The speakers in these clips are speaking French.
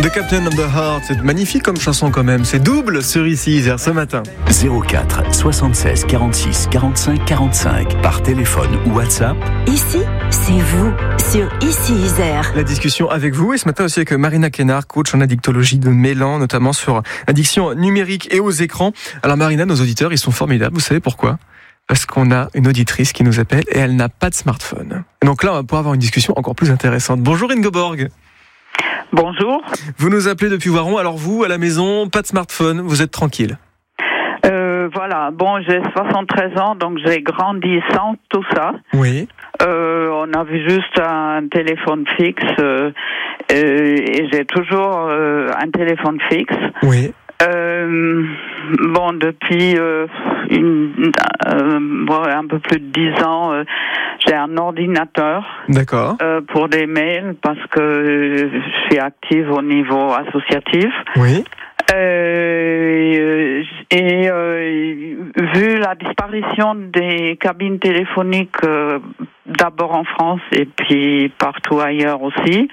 The Captain of the Heart, c'est magnifique comme chanson quand même. C'est double sur Ici Isère ce matin. 04 76 46 45 45 par téléphone ou WhatsApp. Ici, c'est vous sur Ici Isère. La discussion avec vous et ce matin aussi avec Marina Kénard, coach en addictologie de Mélan, notamment sur addiction numérique et aux écrans. Alors Marina, nos auditeurs, ils sont formidables. Vous savez pourquoi ? Parce qu'on a une auditrice qui nous appelle et elle n'a pas de smartphone. Et donc là, on va pouvoir avoir une discussion encore plus intéressante. Bonjour Ingeborg. Bonjour. Vous nous appelez depuis Voiron. Alors vous, à la maison, pas de smartphone, vous êtes tranquille. Voilà, bon, j'ai 73 ans, donc j'ai grandi sans tout ça. Oui. On avait juste un téléphone fixe et j'ai toujours un téléphone fixe. Oui. Bon, depuis un peu plus de 10 ans, j'ai un ordinateur. D'accord. Pour des mails parce que je suis active au niveau associatif. Oui. Vu la disparition des cabines téléphoniques, d'abord en France et puis partout ailleurs aussi,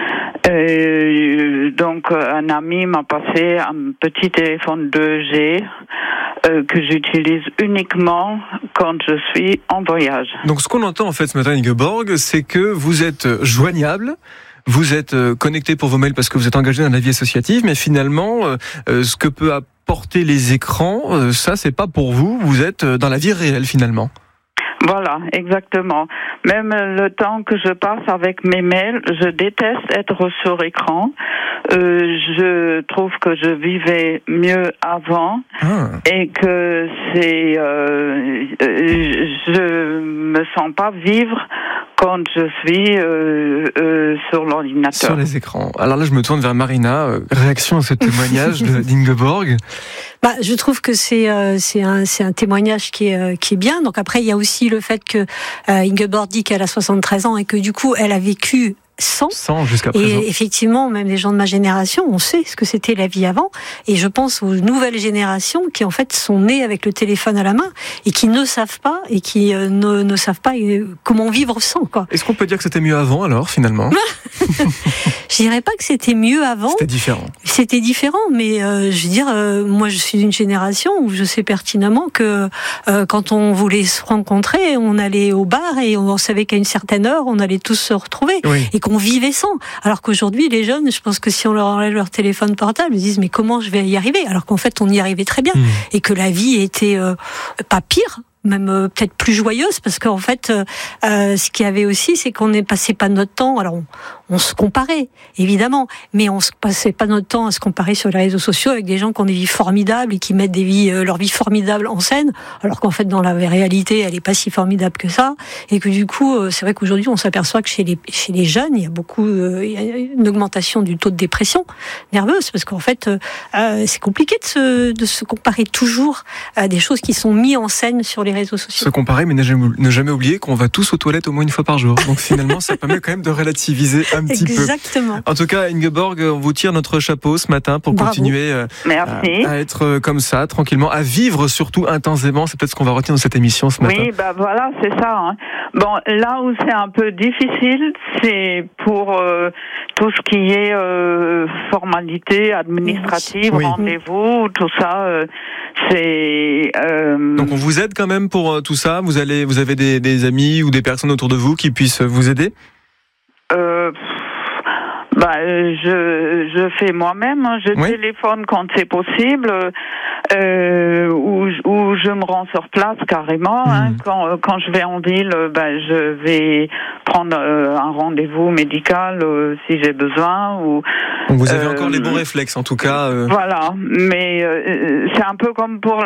donc un ami m'a passé un petit téléphone 2G que j'utilise uniquement quand je suis en voyage. Donc ce qu'on entend en fait ce matin, Ingeborg, c'est que vous êtes joignable. Vous êtes connecté pour vos mails parce que vous êtes engagé dans la vie associative, mais finalement, ce que peut apporter les écrans, ça, c'est pas pour vous. Vous êtes dans la vie réelle, finalement. Voilà, exactement. Même le temps que je passe avec mes mails, je déteste être sur écran. Je trouve que je vivais mieux avant et que je me sens pas vivre quand je suis sur l'ordinateur. Sur les écrans. Alors là, je me tourne vers Marina. Réaction à ce témoignage d'Ingeborg. Je trouve que c'est un témoignage qui est bien. Donc après, il y a aussi le fait que Ingeborg dit qu'elle a 73 ans et que du coup, elle a vécu sans jusqu'à présent. Et effectivement, même les gens de ma génération, on sait ce que c'était la vie avant. Et je pense aux nouvelles générations qui en fait sont nées avec le téléphone à la main et qui ne savent pas et qui ne savent pas comment vivre sans, quoi. Est-ce qu'on peut dire que c'était mieux avant alors finalement? Je dirais pas que c'était mieux avant. C'était différent, mais je veux dire, moi je suis d'une génération où je sais pertinemment que quand on voulait se rencontrer, on allait au bar et on savait qu'à une certaine heure, on allait tous se retrouver. Oui. Et qu'on vivait sans. Alors qu'aujourd'hui, les jeunes, je pense que si on leur enlève leur téléphone portable, ils disent mais comment je vais y arriver? Alors qu'en fait, on y arrivait très bien. Et que la vie était pas pire, même peut-être plus joyeuse, parce qu'en fait, ce qu'il y avait aussi, c'est qu'on ne passait pas notre temps. Alors, on se comparait, évidemment, mais on se passait pas notre temps à se comparer sur les réseaux sociaux avec des gens qui ont des vies formidables et qui mettent leur vie formidable en scène, alors qu'en fait, dans la réalité, elle est pas si formidable que ça. Et que du coup, c'est vrai qu'aujourd'hui, on s'aperçoit que chez les jeunes, il y a une augmentation du taux de dépression nerveuse, parce qu'en fait, c'est compliqué de se comparer toujours à des choses qui sont mises en scène sur les réseaux sociaux. Se comparer, mais ne jamais oublier qu'on va tous aux toilettes au moins une fois par jour. Donc finalement, ça permet quand même de relativiser un petit peu. Exactement. En tout cas, Ingeborg, on vous tire notre chapeau ce matin pour continuer à être comme ça, tranquillement, à vivre surtout intensément. C'est peut-être ce qu'on va retenir dans cette émission ce matin. Oui, voilà, c'est ça. Hein. Bon, là où c'est un peu difficile, c'est pour tout ce qui est formalité administrative, rendez-vous, tout ça. Donc on vous aide quand même pour tout ça. Vous avez des amis ou des personnes autour de vous qui puissent vous aider? Je fais moi-même. Je téléphone quand c'est possible, ou je me rends sur place carrément. Quand je vais en ville, je vais prendre un rendez-vous médical si j'ai besoin. Donc vous avez encore les bons réflexes, en tout cas. Voilà, mais c'est un peu comme pour